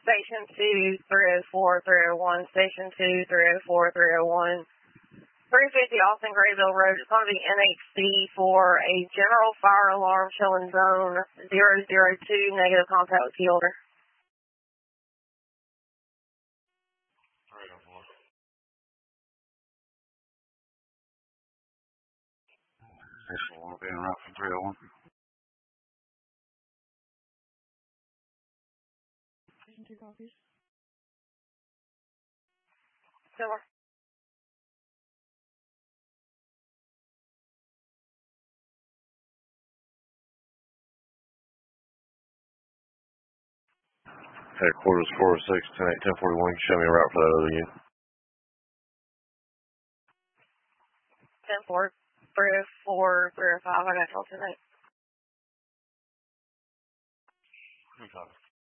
Station 2, 304, 301, Station 2, 304, 301. 350 Austin Grayville Road. It's going to be NHC for a general fire alarm showing zone 002, negative contact with key holder. Station will be en route from 301. Station 2 copies. Silver. Headquarters 406, 1041. Show me a route for that other unit. 10-4, 304, 305. I got told tonight. Copy.